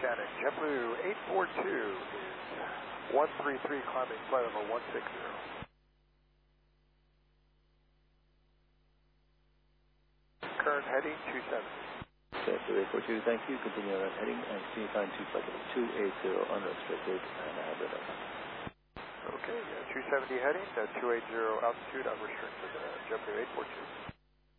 Shannon. JetBlue 842 is 133, climbing flight level 160. Current heading 270. JetBlue 842, thank you. Continue on that heading and continue climb to flight level 280 unrestricted and I have radar. Okay, 270 heading, 280 altitude unrestricted, JetBlue 842.